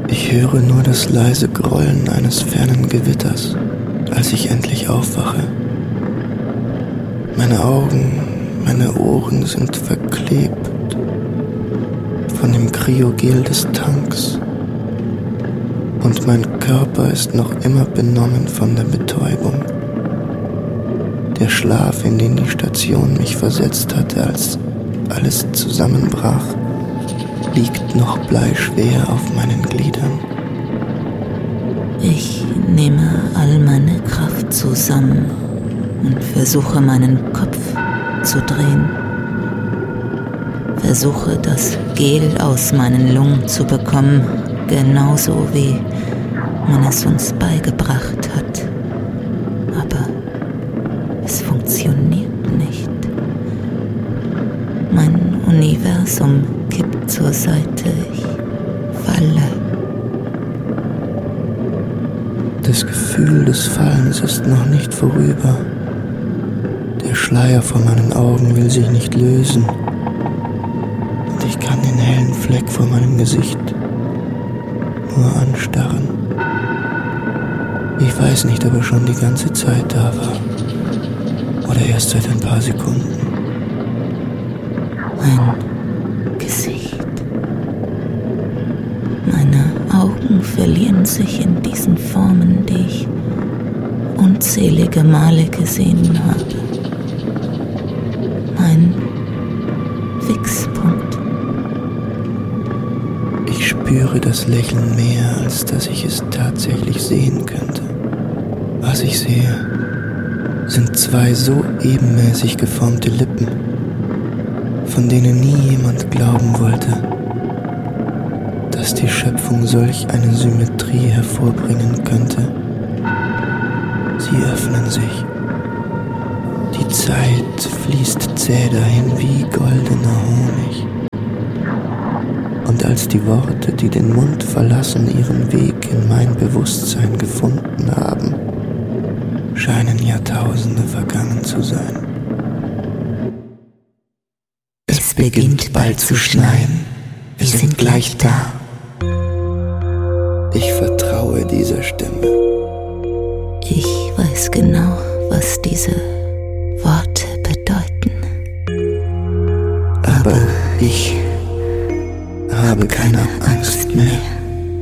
Ich höre nur das leise Grollen eines fernen Gewitters, als ich endlich aufwache. Meine Augen, meine Ohren sind verklebt von dem Kryogel des Tanks und mein Körper ist noch immer benommen von der Betäubung. Der Schlaf, in den die Station mich versetzt hatte, als alles zusammenbrach, liegt noch bleischwer auf meinen Gliedern. Ich nehme all meine Kraft zusammen und versuche meinen Kopf zu drehen. Versuche das Gel aus meinen Lungen zu bekommen, genauso wie man es uns beigebracht hat. Aber es funktioniert nicht. Mein Universum kippt zur Seite, ich falle. Das Gefühl des Fallens ist noch nicht vorüber. Der Schleier vor meinen Augen will sich nicht lösen. Und ich kann den hellen Fleck vor meinem Gesicht nur anstarren. Ich weiß nicht, ob er schon die ganze Zeit da war. Oder erst seit ein paar Sekunden. Ein Gesicht. Meine Augen verlieren sich in diesen Formen, die ich unzählige Male gesehen habe. Ein Fixpunkt. Ich spüre das Lächeln mehr, als dass ich es tatsächlich sehen könnte. Was ich sehe, sind zwei so ebenmäßig geformte Lippen, von denen nie jemand glauben wollte, dass die Schöpfung solch eine Symmetrie hervorbringen könnte. Sie öffnen sich. Die Zeit fließt zäh dahin wie goldener Honig. Und als die Worte, die den Mund verlassen, ihren Weg in mein Bewusstsein gefunden haben, scheinen Jahrtausende vergangen zu sein. Es beginnt bald zu schneien. Wir sind gleich da. Ich vertraue dieser Stimme. Ich weiß genau, was diese Worte bedeuten. Aber ich habe keine Angst mehr.